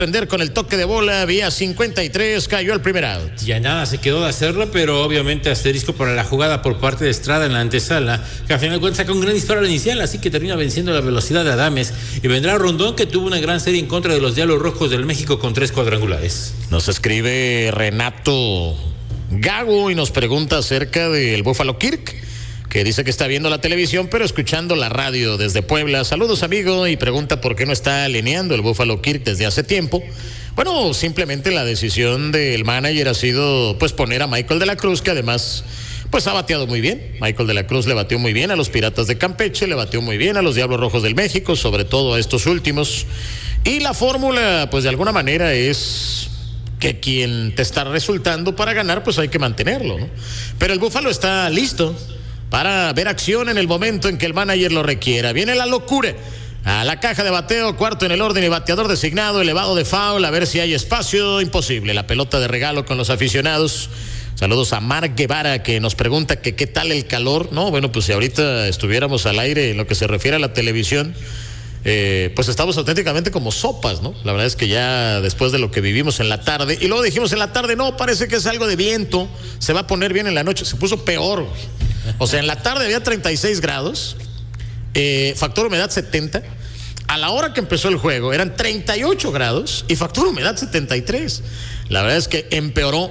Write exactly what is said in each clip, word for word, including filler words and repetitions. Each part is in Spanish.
Prender con el toque de bola, vía cincuenta y tres, cayó el primer out. Ya nada se quedó de hacerlo, pero obviamente asterisco para la jugada por parte de Estrada en la antesala, que al final de cuentas saca un gran disparo al inicial, así que termina venciendo la velocidad de Adames, y vendrá Rondón, que tuvo una gran serie en contra de los Diablos Rojos del México con tres cuadrangulares. Nos escribe Renato Gago y nos pregunta acerca del Buffalo Kirk, que dice que está viendo la televisión pero escuchando la radio desde Puebla. Saludos, amigo, y pregunta por qué no está alineando el Buffalo Kirk desde hace tiempo. Bueno, simplemente la decisión del manager ha sido pues poner a Michael de la Cruz, que además pues ha bateado muy bien. Michael de la Cruz le bateó muy bien a los Piratas de Campeche, le bateó muy bien a los Diablos Rojos del México, sobre todo a estos últimos. Y la fórmula pues de alguna manera es que quien te está resultando para ganar pues hay que mantenerlo, ¿no? Pero el Buffalo está listo para ver acción en el momento en que el manager lo requiera. Viene la locura a la caja de bateo, cuarto en el orden y bateador designado, elevado de foul, a ver si hay espacio. Imposible, la pelota de regalo con los aficionados. Saludos a Mark Guevara, que nos pregunta que qué tal el calor. No, bueno, pues si ahorita estuviéramos al aire en lo que se refiere a la televisión, eh, pues estamos auténticamente como sopas, ¿no? La verdad es que ya después de lo que vivimos en la tarde, y luego dijimos en la tarde, no, parece que es algo de viento, se va a poner bien en la noche, se puso peor, güey. O sea, en la tarde había treinta y seis grados, eh, factor humedad setenta. A la hora que empezó el juego eran treinta y ocho grados y factor humedad setenta y tres. La verdad es que empeoró.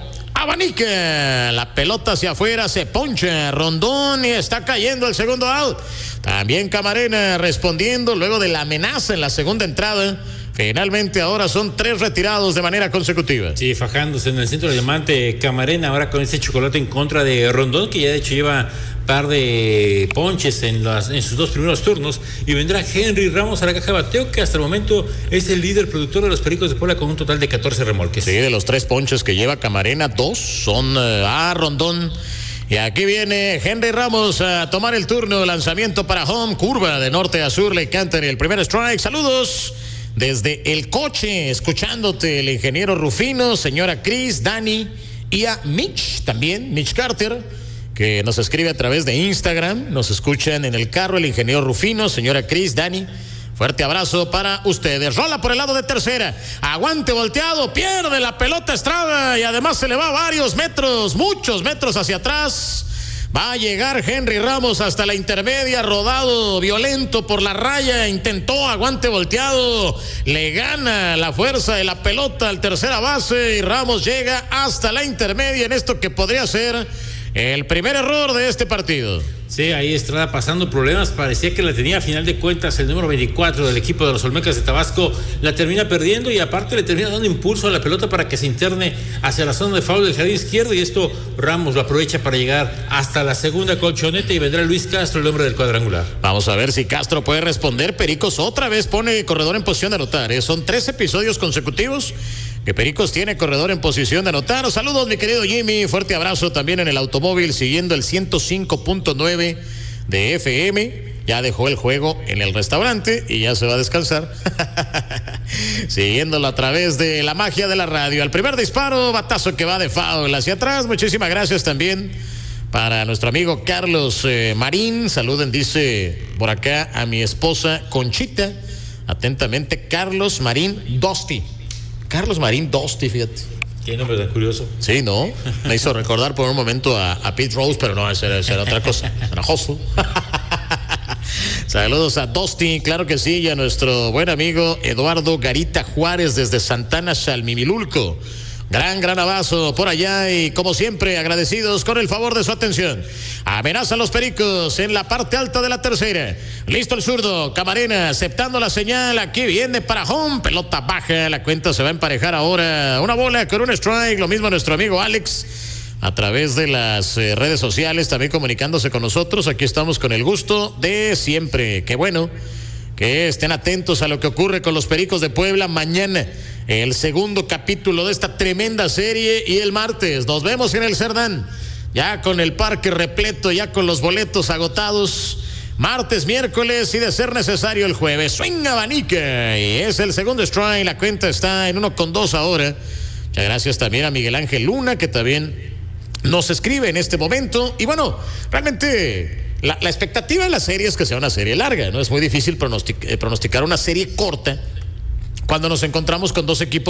Abanica, la pelota hacia afuera, se poncha Rondón y está cayendo el segundo out. También Camarena respondiendo luego de la amenaza en la segunda entrada. Finalmente ahora son tres retirados de manera consecutiva. Sí, fajándose en el centro del diamante Camarena, ahora con ese chocolate en contra de Rondón, que ya de hecho lleva par de ponches en, las, en sus dos primeros turnos, y vendrá Henry Ramos a la caja de bateo, que hasta el momento es el líder productor de los Pericos de Puebla con un total de catorce remolques. Sí, de los tres ponches que lleva Camarena, dos son uh, a Rondón. Y aquí viene Henry Ramos a tomar el turno, lanzamiento para home, curva de norte a sur, le cantan el primer strike. Saludos desde el coche, escuchándote el ingeniero Rufino, señora Cris, Dani y a Mitch también, Mitch Carter, que nos escribe a través de Instagram. Nos escuchan en el carro el ingeniero Rufino, señora Cris, Dani. Fuerte abrazo para ustedes. Rola por el lado de tercera. Aguante volteado, pierde la pelota Estrada y además se le va varios metros, muchos metros hacia atrás. Va a llegar Henry Ramos hasta la intermedia, rodado, violento por la raya, intentó aguante volteado, le gana la fuerza de la pelota al tercera base y Ramos llega hasta la intermedia en esto que podría ser el primer error de este partido. Sí, ahí Estrada pasando problemas, parecía que la tenía. A final de cuentas el número veinticuatro del equipo de los Olmecas de Tabasco la termina perdiendo y aparte le termina dando impulso a la pelota para que se interne hacia la zona de foul del jardín izquierdo, y esto Ramos lo aprovecha para llegar hasta la segunda colchoneta y vendrá Luis Castro, el hombre del cuadrangular. Vamos a ver si Castro puede responder. Pericos otra vez pone corredor en posición de anotar, ¿eh? Son tres episodios consecutivos que Pericos tiene corredor en posición de anotar. Saludos, mi querido Jimmy, fuerte abrazo también en el automóvil siguiendo el ciento cinco punto nueve de F M. Ya dejó el juego en el restaurante y ya se va a descansar. Siguiéndolo a través de la magia de la radio. Al primer disparo, batazo que va de foul hacia atrás. Muchísimas gracias también para nuestro amigo Carlos eh, Marín. Saluden, dice por acá, a mi esposa Conchita. Atentamente, Carlos Marín Dosti. Carlos Marín Dosti, fíjate. Qué nombre tan curioso. Sí, ¿no? Me hizo recordar por un momento a, a Pete Rose, pero no, esa era, esa era otra cosa. Era Hustle. Saludos a Dosti, claro que sí, y a nuestro buen amigo Eduardo Garita Juárez desde Santana, Xalmimilulco. Gran, gran abrazo por allá y como siempre agradecidos con el favor de su atención. Amenazan los Pericos en la parte alta de la tercera. Listo el zurdo, Camarena aceptando la señal. Aquí viene para home, pelota baja, la cuenta se va a emparejar ahora. Una bola con un strike, lo mismo nuestro amigo Alex a través de las eh, redes sociales también comunicándose con nosotros. Aquí estamos con el gusto de siempre. Qué bueno que estén atentos a lo que ocurre con los Pericos de Puebla mañana. El segundo capítulo de esta tremenda serie, y el martes nos vemos en el Cerdán, ya con el parque repleto, ya con los boletos agotados, martes, miércoles y de ser necesario el jueves. Swing abanica y es el segundo strike, la cuenta está en uno con dos ahora. Muchas gracias también a Miguel Ángel Luna, que también nos escribe en este momento. Y bueno, realmente la, la expectativa de la serie es que sea una serie larga, ¿no? Es muy difícil pronostic- eh, pronosticar una serie corta cuando nos encontramos con dos equipos